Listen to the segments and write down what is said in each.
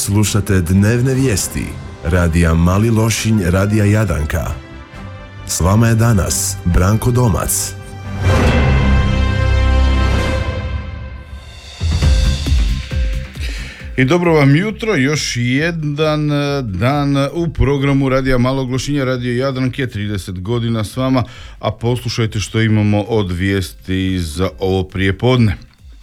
Slušate dnevne vijesti radija Mali Lošinj, radija Jadranka. S vama je danas Branko Domac. I dobro vam jutro, još jedan dan u programu radija Malog Lošinja, radio Jadranke, 30 godina s vama, a poslušajte što imamo od vijesti za ovo prijepodne.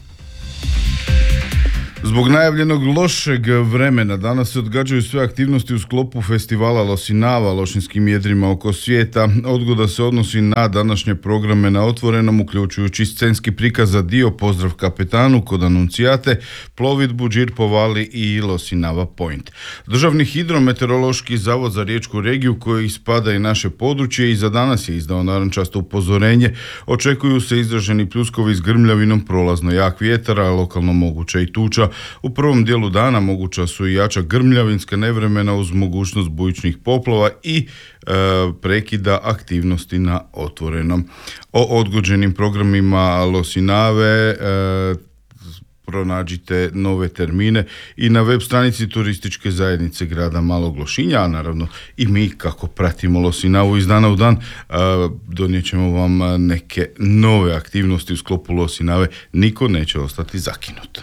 Zbog najavljenog lošeg vremena danas se odgađaju sve aktivnosti u sklopu festivala Losinava Lošinskim jedrima oko svijeta. Odgoda se odnosi na današnje programe na otvorenom, uključujući scenski prikaz za dio Pozdrav kapetanu kod Anuncijate, plovidbu Džir po Vali i Losinava Point. Državni hidrometeorološki zavod za Riječku regiju, koji spada i naše područje, i za danas je izdao narančasto upozorenje. Očekuju se izraženi pljuskovi s grmljavinom, prolazno jak vjetar, a lokalno moguća i tuča. U prvom dijelu dana moguća su i jača grmljavinska nevremena uz mogućnost bujičnih poplava i prekida aktivnosti na otvorenom. O odgođenim programima Losinave pronađite nove termine i na web stranici turističke zajednice grada Malog Lošinja, a naravno i mi kako pratimo Losinavu iz dana u dan, donijet ćemo vam neke nove aktivnosti u sklopu Losinave. Niko neće ostati zakinut.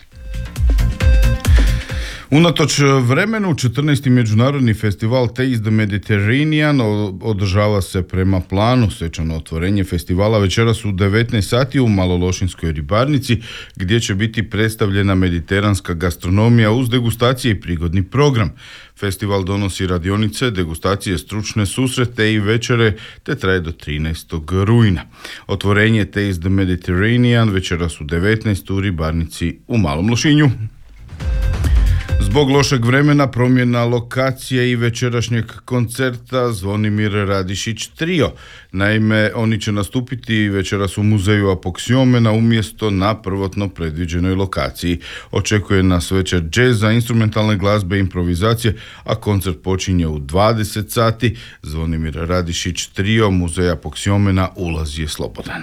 Unatoč vremenu, 14. međunarodni festival Taste the Mediterranean održava se prema planu. Svečano otvorenje festivala večeras u 19 sati u Malološinskoj ribarnici, gdje će biti predstavljena mediteranska gastronomija uz degustacije i prigodni program. Festival donosi radionice, degustacije, stručne susrete i večere, te traje do 13. rujna. Otvorenje Taste the Mediterranean večeras u 19 u ribarnici u Malom Lošinju. Zbog lošeg vremena promjena lokacije i večerašnjeg koncerta Zvonimir Radišić trio. Naime, oni će nastupiti večeras u muzeju Apoksiomena umjesto na prvotno predviđenoj lokaciji. Očekuje nas večer džeza, instrumentalne glazbe i improvizacije, a koncert počinje u 20 sati. Zvonimir Radišić trio, muzej Apoksiomena, ulaz je slobodan.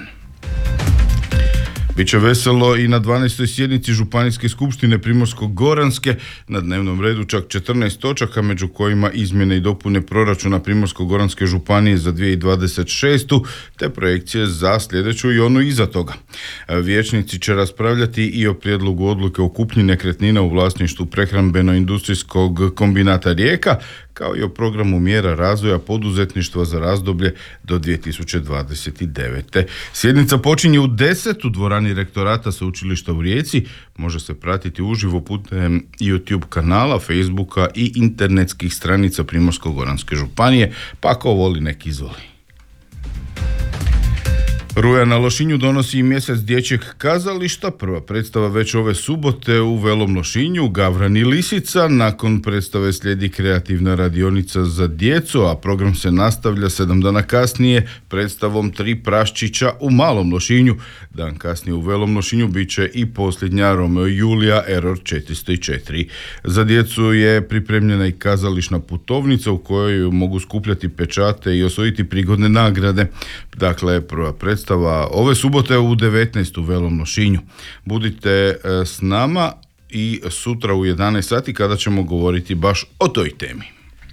Biće veselo i na 12. sjednici Županijske skupštine Primorsko-goranske, na dnevnom redu čak 14 točaka, među kojima izmjene i dopune proračuna Primorsko-goranske županije za 2026. te projekcije za sljedeću i onu iza toga. Vijećnici će raspravljati i o prijedlogu odluke o kupnji nekretnina u vlasništvu prehrambeno-industrijskog kombinata Rijeka, kao i o programu mjera razvoja poduzetništva za razdoblje do 2029. Sjednica počinje u 10 u dvorani rektorata Sveučilišta u Rijeci. Može se pratiti uživo putem YouTube kanala, Facebooka i internetskih stranica Primorsko-goranske županije, pa ako voli nek izvoli. Ruja na Lošinju donosi i mjesec dječjeg kazališta. Prva predstava već ove subote u Velom Lošinju, Gavran i Lisica. Nakon predstave slijedi kreativna radionica za djecu, a program se nastavlja 7 dana kasnije predstavom Tri praščića u Malom Lošinju. Dan kasnije u Velom Lošinju bit će i posljednja Romeo i Julija, Error 404. Za djecu je pripremljena i kazališna putovnica u kojoj mogu skupljati pečate i osvojiti prigodne nagrade. Dakle, prva predstava ove subote u 19 u Velom Lošinju. Budite s nama i sutra u 11 sati kada ćemo govoriti baš o toj temi.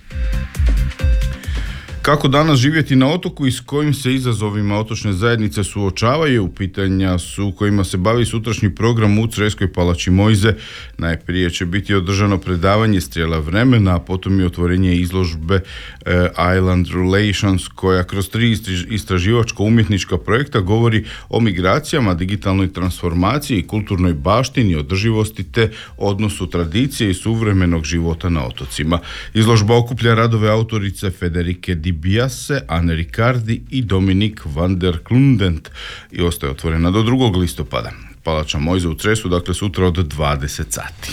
Kako danas živjeti na otoku i s kojim se izazovima otočne zajednice suočavaju, pitanja su kojima se bavi sutrašnji program u Creskoj palači Mojze. Najprije će biti održano predavanje Strijela vremena, a potom i otvorenje izložbe Island Relations, koja kroz 3 istraživačko-umjetnička projekta govori o migracijama, digitalnoj transformaciji i kulturnoj baštini, održivosti te odnosu tradicije i suvremenog života na otocima. Izložba okuplja radove autorice Federike Di Biase, Anne Ricardi i Dominik van der Klundent i ostaje otvorena do 2. listopada. Palača Mojze u Cresu, dakle sutra od 20 sati.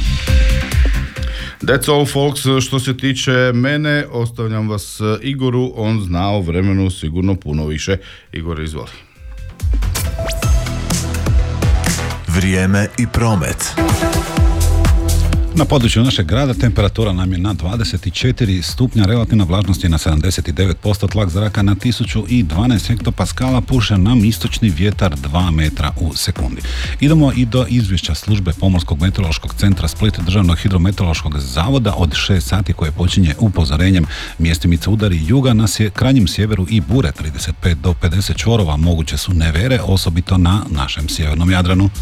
That's all folks, što se tiče mene, ostavljam vas Igoru, on zna o vremenu sigurno puno više. Igor, izvoli. Vrijeme i promet. Na području našeg grada temperatura nam je na 24 stupnja, relativna vlažnost je na 79%, tlak zraka na 1012 hektopaskala, puše nam istočni vjetar 2 metra u sekundi. Idemo i do izvješća službe Pomorskog meteorološkog centra Split, Državnog hidrometeorološkog zavoda od 6 sati koje počinje upozorenjem mjestimice udari juga na krajnjem sjeveru i bure 35 do 50 čvorova, moguće su nevere, osobito na našem sjevernom Jadranu.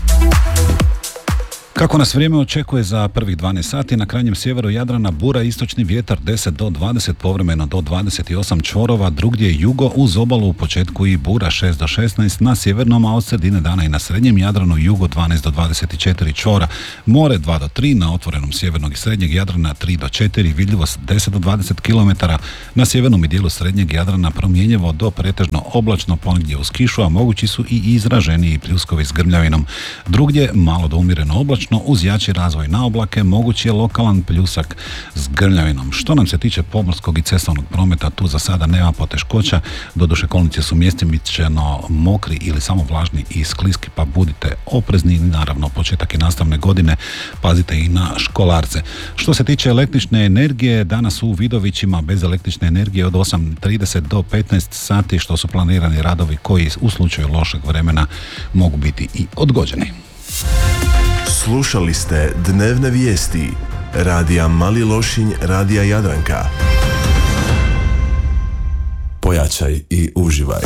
Kako nas vrijeme očekuje za prvih 12 sati, na krajnjem sjeveru Jadrana bura, istočni vjetar 10 do 20, povremeno do 28 čvorova, drugdje jugo uz obalu u početku i bura 6 do 16, na sjevernom, a od sredine dana i na srednjem Jadranu jugo 12 do 24 čvora, more 2 do 3, na otvorenom sjevernog i srednjeg Jadrana 3 do 4, vidljivost 10 do 20 km, na sjevernom i dijelu srednjeg Jadrana promjenjivo do pretežno oblačno, ponegdje uz kišu, a mogući su i izraženiji pljuskovi s grmljavinom. Drugdje malo do umjereno oblačno, uz jači razvoj na oblake, mogući je lokalan pljusak s grmljavinom. Što nam se tiče pomorskog i cestovnog prometa, tu za sada nema poteškoća, doduše kolnice su mjestimično mokri ili samo vlažni i skliski, pa budite oprezni. Naravno, početak i nastavne godine, pazite i na školarce. Što se tiče električne energije, danas u Vidovićima bez električne energije od 8:30 do 15 sati, što su planirani radovi koji u slučaju lošeg vremena mogu biti i odgođeni. Slušali ste dnevne vijesti radija Mali Lošinj, radija Jadranka. Pojačaj i uživaj.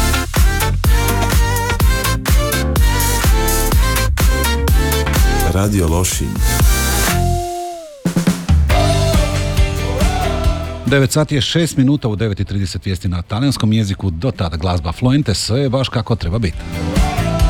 Radio Lošinj. 9 sati je 6 minuta, u 9:30 vijesti na talijanskom jeziku, do tada glazba Fluente, sve je baš kako treba biti.